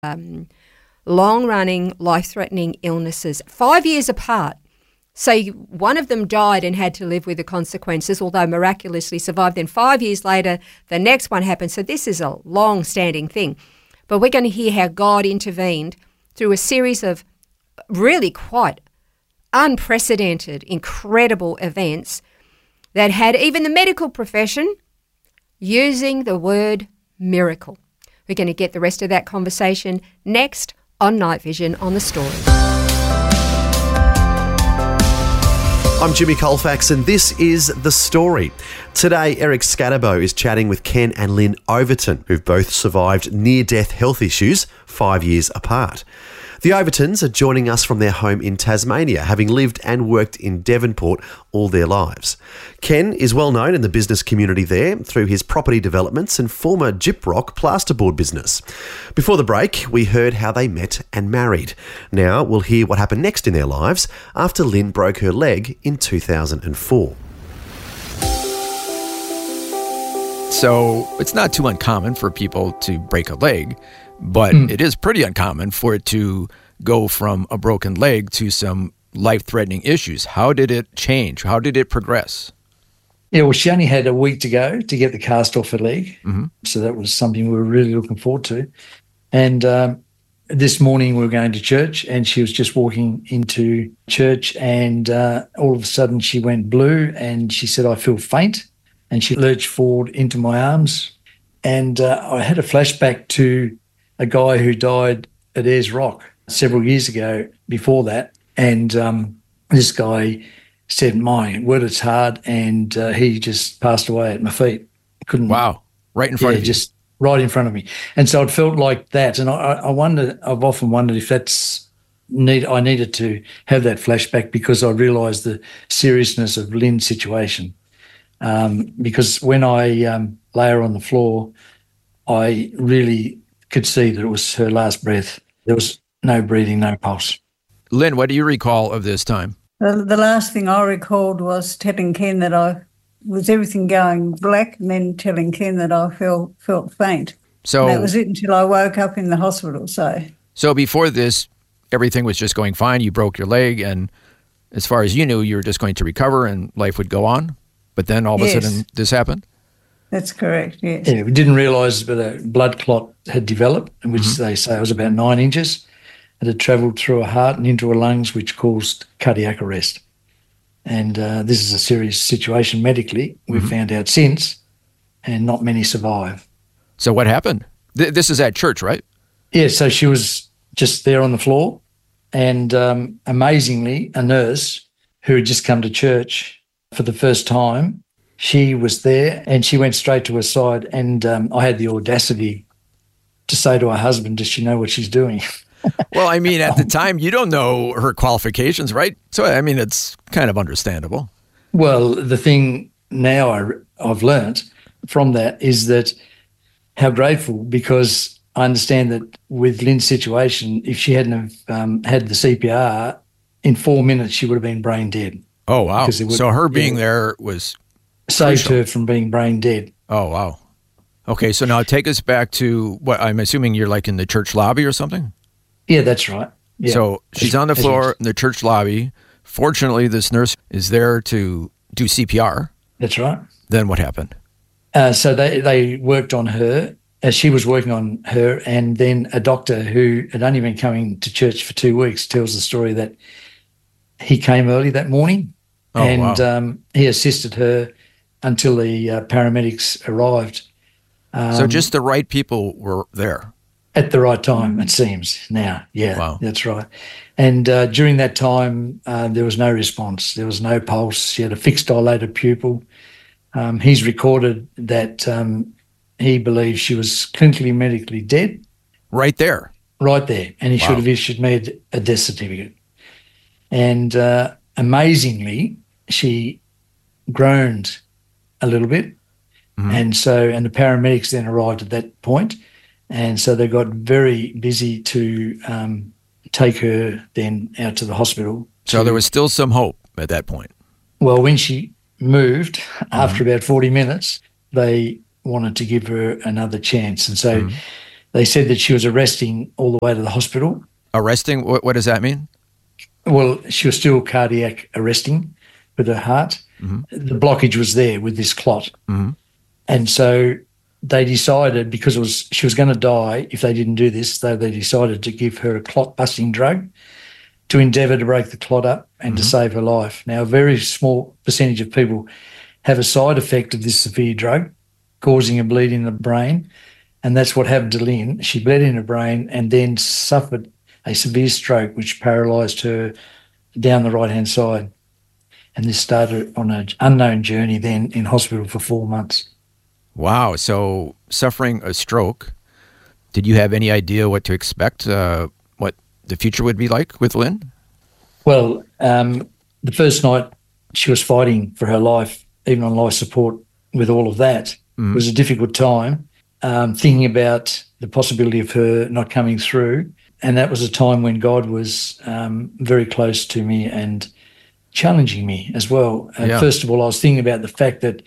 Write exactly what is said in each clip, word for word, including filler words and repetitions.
um, long-running, life-threatening illnesses, five years apart. So one of them died and had to live with the consequences, although miraculously survived. Then five years later, the next one happened. So this is a long-standing thing. But we're going to hear how God intervened through a series of really quite unprecedented, incredible events that had even the medical profession using the word miracle. We're going to get the rest of that conversation next on Night Vision on The Story. I'm Jimmy Colfax and this is The Story. Today, Eric Scatterbo is chatting with Ken and Lynn Overton, who've both survived near-death health issues five years apart. The Overtons are joining us from their home in Tasmania, having lived and worked in Devonport all their lives. Ken is well known in the business community there through his property developments and former Gyprock plasterboard business. Before the break, we heard how they met and married. Now we'll hear what happened next in their lives after Lynn broke her leg in two thousand four. So it's not too uncommon for people to break a leg, but Mm. it is pretty uncommon for it to go from a broken leg to some life-threatening issues. How did it change? How did it progress? Yeah, well, she only had a week to go to get the cast off her leg. Mm-hmm. So that was something we were really looking forward to. And um, this morning we were going to church and she was just walking into church and uh, all of a sudden she went blue and she said, "I feel faint." And she lurched forward into my arms. And uh, I had a flashback to a guy who died at Ayers Rock several years ago before that. And um, this guy said, "My word, it's hard." And uh, he just passed away at my feet. Couldn't. Wow. Right in front yeah, of you. just right in front of me. And so it felt like that. And I, I wonder, I've often wondered if that's need. I needed to have that flashback because I realised the seriousness of Lynn's situation. Um, because when I um, lay her on the floor, I really could see that it was her last breath. There was no breathing, no pulse. Lynn, what do you recall of this time? The, the last thing I recalled was telling Ken that I was everything going black and then telling Ken that I felt felt faint. So And that was it until I woke up in the hospital. So So before this, everything was just going fine. You broke your leg, and as far as you knew, you were just going to recover and life would go on. But then all of Yes. a sudden, this happened? that's correct, yes. Yeah, we didn't realise that a blood clot had developed, which Mm-hmm. they say was about nine inches. It had travelled through her heart and into her lungs, which caused cardiac arrest. And uh, this is a serious situation medically. We've Mm-hmm. found out since, and not many survive. So what happened? Th- this is at church, right? Yeah, so she was just there on the floor, and um, amazingly, a nurse who had just come to church for the first time, she was there and she went straight to her side, and um, I had the audacity to say to her husband, "Does she know what she's doing?" Well, I mean, at the time, you don't know her qualifications, right? So, I mean, it's kind of understandable. Well, the thing now I, I've learnt from that is that how grateful, because I understand that with Lynn's situation, if she hadn't have um, had the C P R, in four minutes she would have been brain dead. Oh, wow. Because it would- So her being yeah. there was... Saved Crucial. her from being brain dead. Oh, wow. Okay, so now take us back to what I'm assuming you're like in the church lobby or something? Yeah, that's right. Yeah. So she's on the As- as floor you- in the church lobby. Fortunately, this nurse is there to do C P R. That's right. Then what happened? Uh, so they, they worked on her as she was working on her, and then a doctor who had only been coming to church for two weeks tells the story that he came early that morning Oh, and wow. um, he assisted her until the uh, paramedics arrived. Um, So just the right people were there. At the right time, it seems now. Yeah, Wow. that's right. And uh, during that time, uh, there was no response. There was no pulse. She had a fixed dilated pupil. Um, he's recorded that um, he believes she was clinically medically dead Right there. right there, and he Wow. should have issued me a death certificate. And uh, amazingly, she groaned a little bit. Mhm. And so, and the paramedics then arrived at that point. And so they got very busy to um, take her then out to the hospital. So to- there was still some hope at that point. Well, when she moved, Mm-hmm. after about forty minutes, they wanted to give her another chance. And so Mhm. They said that she was arresting all the way to the hospital. Arresting? What, what does that mean? Well, she was still cardiac arresting with her heart. Mm-hmm. The blockage was there with this clot. Mm-hmm. And so they decided, because it was she was going to die if they didn't do this, so they decided to give her a clot-busting drug to endeavour to break the clot up and mm-hmm. to save her life. Now, a very small percentage of people have a side effect of this severe drug, causing a bleed in the brain, and that's what happened to Lynn. She bled in her brain and then suffered a severe stroke which paralysed her down the right-hand side. And this started on an unknown journey then in hospital for four months. Wow. So suffering a stroke, did you have any idea what to expect, uh, what the future would be like with Lynn? Well, um, the first night she was fighting for her life, even on life support with all of that. Mm. It was a difficult time, um, thinking about the possibility of her not coming through. And that was a time when God was um, very close to me and challenging me as well. And yeah. First of all, I was thinking about the fact that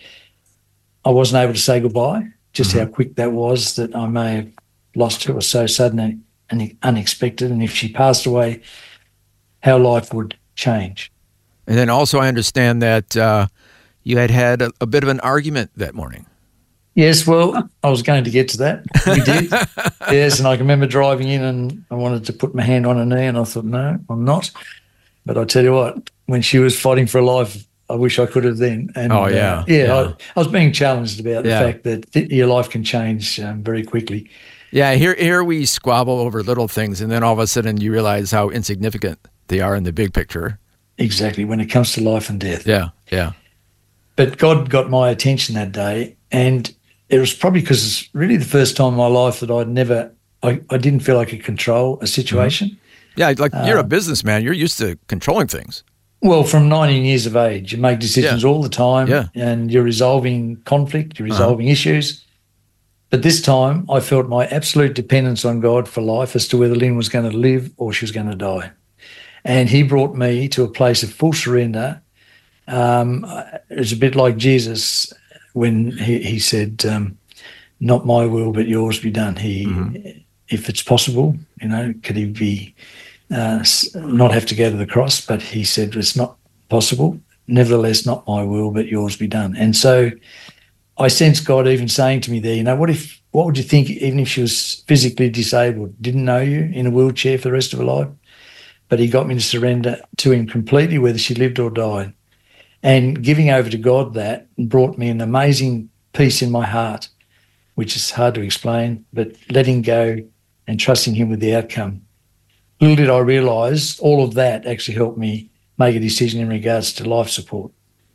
I wasn't able to say goodbye, just mm-hmm. how quick that was, that I may have lost her. It was so sudden and, and unexpected. And if she passed away, how life would change. And then also I understand that uh, you had had a, a bit of an argument that morning. Yes, well, I was going to get to that. We did. Yes, and I can remember driving in and I wanted to put my hand on her knee and I thought, no, I'm not. But I tell you what, when she was fighting for her life, I wish I could have then. And, oh, yeah. Uh, yeah, yeah. I, I was being challenged about the yeah. fact that th- your life can change um, very quickly. Yeah, here here we squabble over little things and then all of a sudden you realize how insignificant they are in the big picture. Exactly, when it comes to life and death. Yeah, yeah. But God got my attention that day, and it was probably because it's really the first time in my life that I'd never, I, I didn't feel I could control a situation. Mm-hmm. Yeah, like uh, you're a businessman. You're used to controlling things. Well, from nineteen years of age, you make decisions yeah. all the time yeah. and you're resolving conflict, you're resolving uh-huh. issues. But this time I felt my absolute dependence on God for life as to whether Lynn was going to live or she was going to die. And he brought me to a place of full surrender. Um, it was a bit like Jesus when he, he said, um, not my will, but yours be done. He, mm-hmm. if it's possible, you know, could he be, uh, not have to go to the cross, but he said, it's not possible. Nevertheless, not my will, but yours be done. And so I sensed God even saying to me there, you know, what if, what would you think, even if she was physically disabled, didn't know you, in a wheelchair for the rest of her life? But he got me to surrender to him completely, whether she lived or died. And giving over to God that brought me an amazing peace in my heart, which is hard to explain, but letting go and trusting him with the outcome. Little did I realise all of that actually helped me make a decision in regards to life support.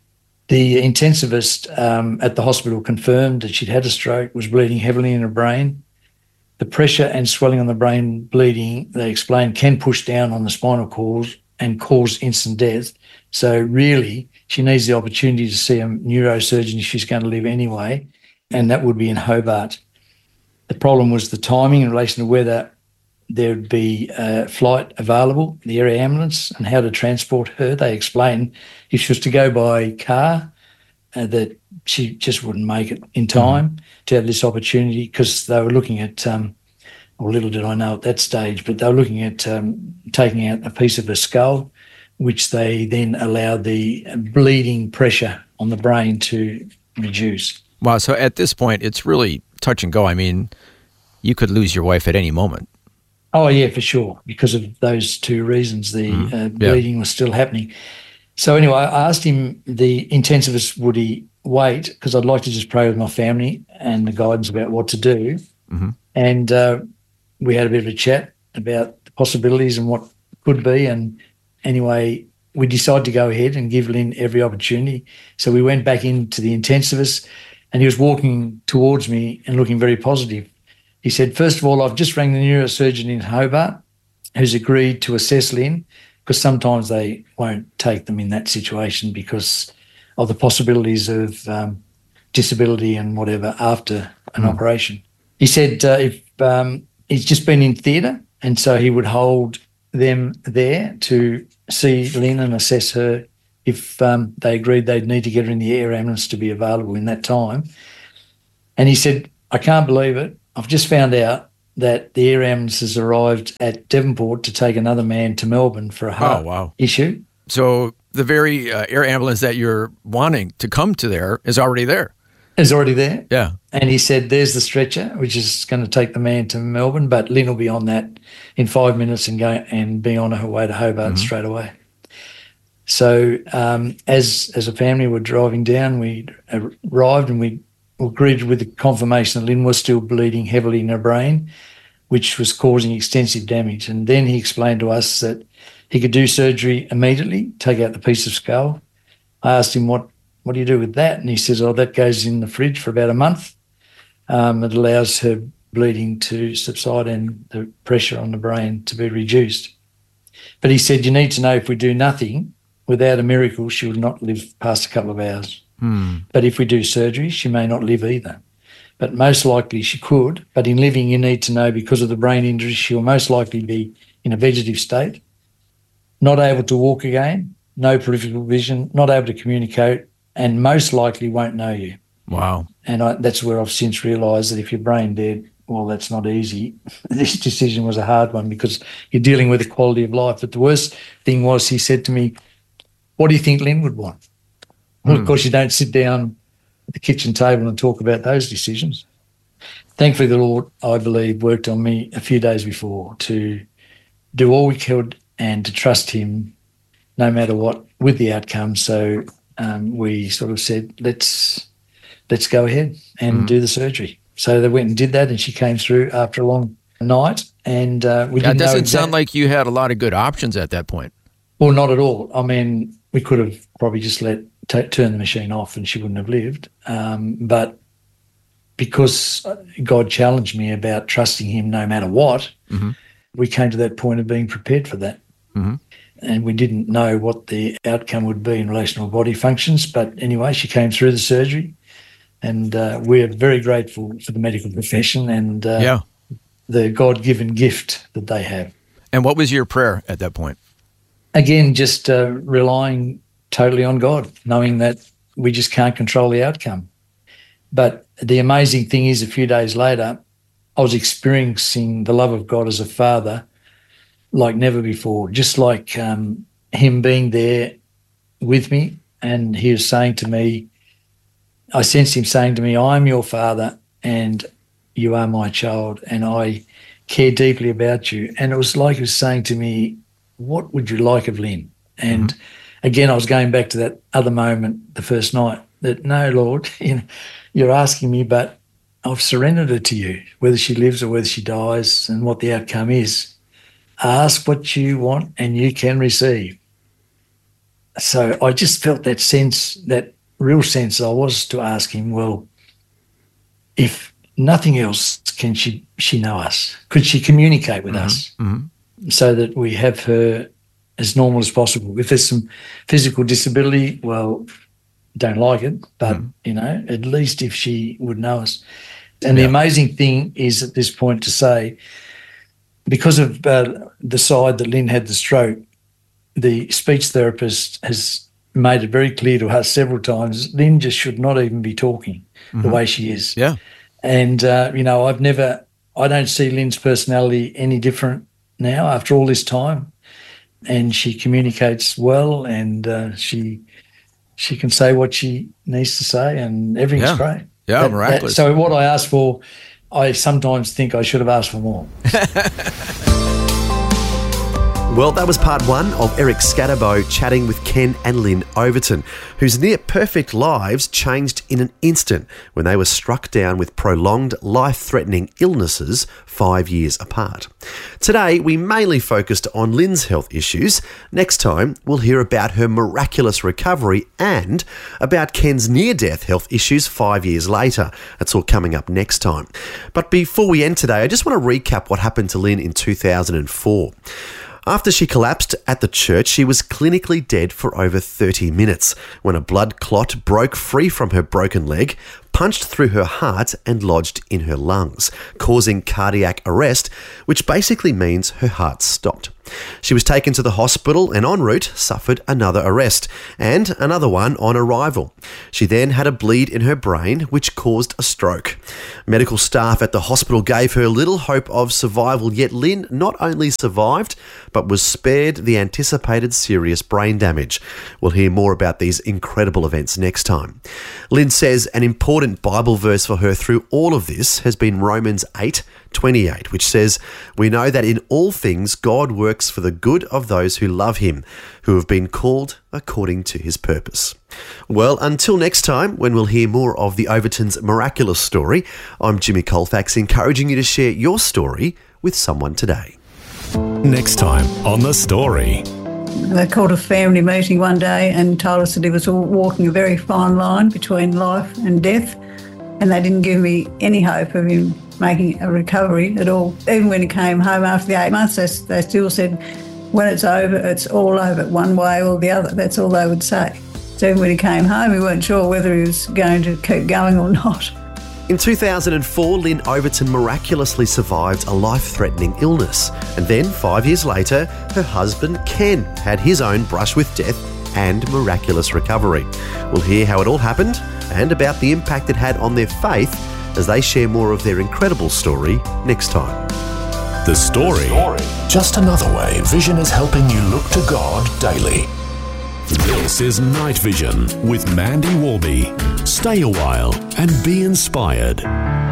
The intensivist um, at the hospital confirmed that she'd had a stroke, was bleeding heavily in her brain. The pressure and swelling on the brain bleeding, they explained, can push down on the spinal cord and cause instant death. So really, she needs the opportunity to see a neurosurgeon if she's going to live anyway, and that would be in Hobart. The problem was the timing in relation to whether there would be a flight available, the area ambulance, and how to transport her. They explained if she was to go by car, uh, that she just wouldn't make it in time mm-hmm. to have this opportunity, because they were looking at, um, or little did I know at that stage, but they were looking at um, taking out a piece of her skull, which they then allowed the bleeding pressure on the brain to reduce. Wow, so at this point, it's really touch and go. I mean, you could lose your wife at any moment. Oh, yeah, for sure. Because of those two reasons, the mm-hmm. uh, bleeding yeah. was still happening. So anyway, I asked him, the intensivist, would he wait? Because I'd like to just pray with my family and the guidance about what to do. Mm-hmm. And uh, we had a bit of a chat about the possibilities and what could be. And anyway, we decided to go ahead and give Lynn every opportunity. So we went back into the intensivist and he was walking towards me and looking very positive. He said, first of all, I've just rang the neurosurgeon in Hobart who's agreed to assess Lynn, because sometimes they won't take them in that situation because of the possibilities of um, disability and whatever after an mm. operation. He said uh, if um, he's just been in theatre, and so he would hold them there to see Lynn and assess her if um, they agreed they'd need to get her in the air ambulance to be available in that time. And he said, I can't believe it. I've just found out that the air ambulance has arrived at Devonport to take another man to Melbourne for a heart Oh, wow. issue. So the very uh, air ambulance that you're wanting to come to there is already there. Is already there. Yeah. And he said, there's the stretcher, which is going to take the man to Melbourne, but Lynn will be on that in five minutes and go and be on her way to Hobart Mm-hmm. straight away. So um, as as a family, we're driving down. We arrived and we were greeted with the confirmation that Lynn was still bleeding heavily in her brain, which was causing extensive damage. And then he explained to us that he could do surgery immediately, take out the piece of skull. I asked him, what, what do you do with that? And he says, oh, that goes in the fridge for about a month. Um, it allows her bleeding to subside and the pressure on the brain to be reduced. But he said, you need to know if we do nothing, without a miracle, she will not live past a couple of hours. Hmm. But if we do surgery, she may not live either. But most likely she could. But in living, you need to know because of the brain injury, she will most likely be in a vegetative state, not able to walk again, no peripheral vision, not able to communicate, and most likely won't know you. Wow. And I, that's where I've since realised that if you're brain dead, well, that's not easy. This decision was a hard one because you're dealing with the quality of life. But the worst thing was he said to me, what do you think Lynn would want? Well, Hmm. of course, you don't sit down at the kitchen table and talk about those decisions. Thankfully, the Lord, I believe, worked on me a few days before to do all we could and to trust him no matter what with the outcome. So um, we sort of said, let's let's go ahead and Mhm. do the surgery. So they went and did that, and she came through after a long night. And uh, we That didn't know doesn't exact- sound like you had a lot of good options at that point. Well, not at all. I mean, we could have probably just let t- turn the machine off and she wouldn't have lived. Um, but because God challenged me about trusting him no matter what, Mhm. we came to that point of being prepared for that. Mhm. And we didn't know what the outcome would be in relation to her body functions. But anyway, she came through the surgery, and uh, we're very grateful for the medical profession and uh, Yeah. the God-given gift that they have. And what was your prayer at that point? Again, just uh, relying totally on God, knowing that we just can't control the outcome. But the amazing thing is, a few days later, I was experiencing the love of God as a father like never before, just like um, him being there with me. And he was saying to me, I sensed him saying to me, I'm your father and you are my child and I care deeply about you. And it was like he was saying to me, what would you like of Lynn? And mm-hmm. again, I was going back to that other moment the first night that, no, Lord, you know, you're asking me, but I've surrendered her to you, whether she lives or whether she dies and what the outcome is. Ask what you want and you can receive. So I just felt that sense, that real sense I was to ask him, well, if nothing else, can she, she know us? Could she communicate with mm-hmm. us? Mm-hmm. So that we have her as normal as possible. If there's some physical disability, well, don't like it, but, mm. you know, at least if she would know us. And yeah. the amazing thing is at this point to say, because of uh, the side that Lynn had the stroke, the speech therapist has made it very clear to us several times, Lynn just should not even be talking mm-hmm. the way she is. Yeah. And, uh, you know, I've never, I don't see Lynn's personality any different now after all this time, and she communicates well, and uh, she she can say what she needs to say, and everything's yeah. great. Yeah, that, miraculous. That, so what I asked for, I sometimes think I should have asked for more. Well, that was part one of Eric Scatterbo chatting with Ken and Lynn Overton, whose near-perfect lives changed in an instant when they were struck down with prolonged, life-threatening illnesses five years apart. Today, we mainly focused on Lynn's health issues. Next time, we'll hear about her miraculous recovery and about Ken's near-death health issues five years later. That's all coming up next time. But before we end today, I just want to recap what happened to Lynn in two thousand four. After she collapsed at the church, she was clinically dead for over thirty minutes when a blood clot broke free from her broken leg, punched through her heart and lodged in her lungs, causing cardiac arrest, which basically means her heart stopped. She was taken to the hospital and en route suffered another arrest and another one on arrival. She then had a bleed in her brain which caused a stroke. Medical staff at the hospital gave her little hope of survival, yet Lynn not only survived but was spared the anticipated serious brain damage. We'll hear more about these incredible events next time. Lynn says an important Bible verse for her through all of this has been Romans eight twenty-eight, which says, "We know that in all things God works for the good of those who love him, who have been called according to his purpose." Well, until next time, when we'll hear more of the Overtons' miraculous story, I'm Jimmy Colfax, encouraging you to share your story with someone today. Next time on The Story. They called a family meeting one day and told us that he was walking a very fine line between life and death, and they didn't give me any hope of him making a recovery at all. Even when he came home after the eight months, they, they still said, when it's over, it's all over, one way or the other. That's all they would say. So even when he came home, we weren't sure whether he was going to keep going or not. In two thousand four, Lynn Overton miraculously survived a life-threatening illness. And then, five years later, her husband, Ken, had his own brush with death and miraculous recovery. We'll hear how it all happened and about the impact it had on their faith as they share more of their incredible story next time. The Story. Just another way Vision is helping you look to God daily. This is Night Vision with Mandy Warby. Stay a while and be inspired.